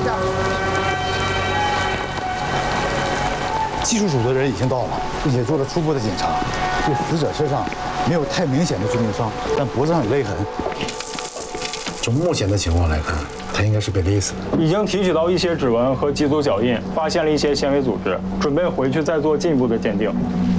下。技术组的人已经到了，并且做了初步的检查，对死者身上没有太明显的致命伤，但脖子上有勒痕。从目前的情况来看，他应该是被勒死的。 已经提取到一些指纹和几组脚印，发现了一些纤维组织，准备回去再做进一步的鉴定。